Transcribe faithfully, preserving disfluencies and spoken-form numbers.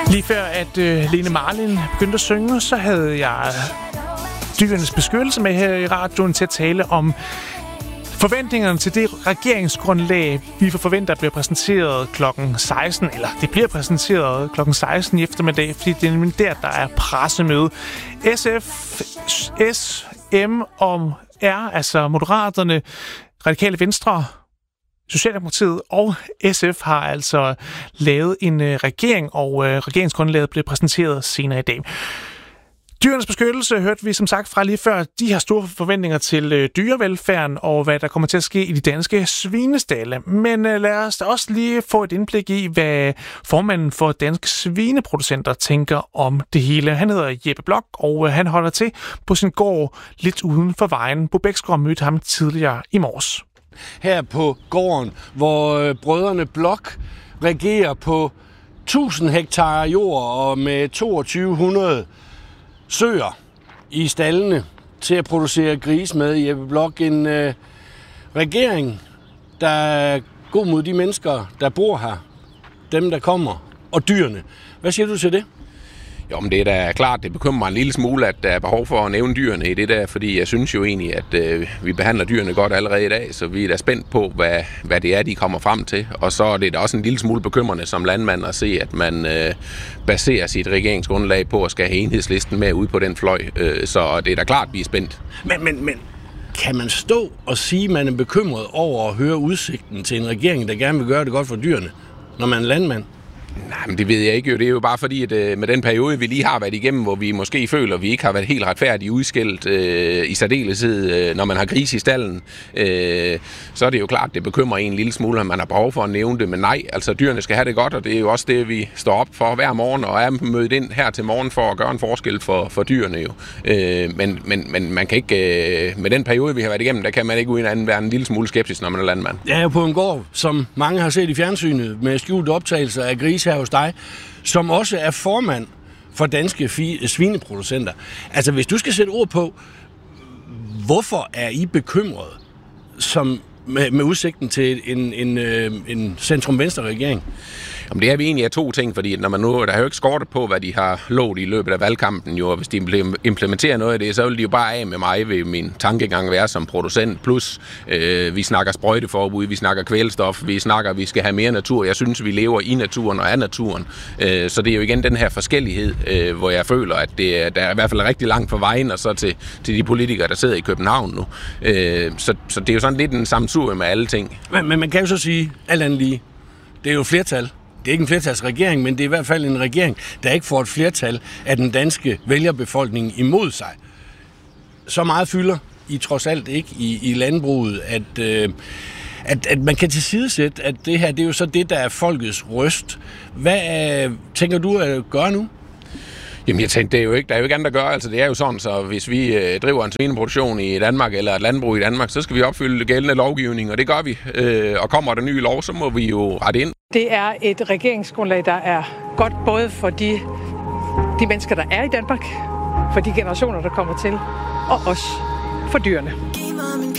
Lige før at øh, Lene Marlin begyndte at synge, så havde jeg Dyrenes Beskyttelse med her i radioen til at tale om forventningerne til det regeringsgrundlag, vi forventer bliver præsenteret klokken seksten, eller det bliver præsenteret klokken seksten i eftermiddag, fordi det er nemlig der, der er pressemøde. S F, S, M og R, altså Moderaterne, Radikale Venstre, Socialdemokratiet og S F har altså lavet en øh, regering, og øh, regeringsgrundlaget bliver præsenteret senere i dag. Dyrenes Beskyttelse hørte vi som sagt fra lige før. De har store forventninger til øh, dyrevelfærden og hvad der kommer til at ske i de danske svinestalde. Men øh, lad os da også lige få et indblik i, hvad formanden for Danske Svineproducenter tænker om det hele. Han hedder Jeppe Blok, og øh, han holder til på sin gård lidt uden for vejen. Bo Bæksgaard mødte ham tidligere i morges. Her på gården, hvor øh, brødrene Blok regerer på tusind hektar jord og med toogtyve hundrede søer i stallene til at producere grise med. Jeppe Blok, en øh, regering, der er god mod de mennesker, der bor her, dem der kommer, og dyrene. Hvad siger du til det? Jo, men det er da klart, det bekymrer mig en lille smule, at der er behov for at nævne dyrene i det der, fordi jeg synes jo egentlig, at øh, vi behandler dyrene godt allerede i dag, så vi er da spændt på, hvad, hvad det er, de kommer frem til. Og så er det da også en lille smule bekymrende som landmand at se, at man øh, baserer sit regeringsgrundlag på at skal have Enhedslisten med ud på den fløj. Øh, så det er da klart, vi er spændt. Men, men, men kan man stå og sige, at man er bekymret over at høre udsigten til en regering, der gerne vil gøre det godt for dyrene, når man er landmand? Nej, men det ved jeg ikke. Det er jo bare fordi, at øh, med den periode, vi lige har været igennem, hvor vi måske føler, at vi ikke har været helt retfærdigt udskilt øh, i særdeleshed, øh, når man har grise i stallen, øh, så er det jo klart, det bekymrer en lille smule, at man har behov for at nævne det. Men nej, altså dyrene skal have det godt, og det er jo også det, vi står op for hver morgen, og er mødt ind her til morgen for at gøre en forskel for, for dyrene jo. Øh, men, men, men man kan ikke, øh, med den periode, vi har været igennem, der kan man ikke uden andet være en lille smule skeptisk, når man er landmand. Jeg er jo på en gård, som mange har set i fjernsynet, med skjulte optagelser af grise her hos dig, som også er formand for Danske fi- Svineproducenter. Altså, hvis du skal sætte ord på, hvorfor er I bekymret som, med, med udsigten til en, en, en centrum-venstre-regering? Jamen, det er vi egentlig af to ting, fordi når man nu, der har jo ikke skortet på, hvad de har lovet i løbet af valgkampen, jo, og hvis de implementerer noget af det, så vil de jo bare af med mig, ved min tankegang være som producent, plus øh, vi snakker sprøjteforbud, vi snakker kvælstof, vi snakker, vi skal have mere natur. Jeg synes, vi lever i naturen og af naturen, øh, så det er jo igen den her forskellighed, øh, hvor jeg føler, at det er, der er i hvert fald rigtig langt på vejen, og så til, til de politikere, der sidder i København nu. Øh, så, så det er jo sådan lidt en sammensurium med alle ting. Men, men man kan jo så sige, alt andet lige, det er jo flertal. Det er ikke en flertalsregering, men det er i hvert fald en regering, der ikke får et flertal af den danske vælgerbefolkning imod sig. Så meget fylder I trods alt ikke i, i landbruget, at, øh, at, at man kan tilsidesætte, at det her det er jo så det, der er folkets røst. Hvad øh, tænker du at gøre nu? Jamen, jeg tænkte, det er jo ikke, der er jo ikke andet at gøre. Altså, det er jo sådan, så hvis vi øh, driver en svineproduktion i Danmark, eller et landbrug i Danmark, så skal vi opfylde gældende lovgivning, og det gør vi. Øh, og kommer der nye lov, så må vi jo rette ind. Det er et regeringsgrundlag, der er godt både for de, de mennesker, der er i Danmark, for de generationer, der kommer til, og også for dyrene.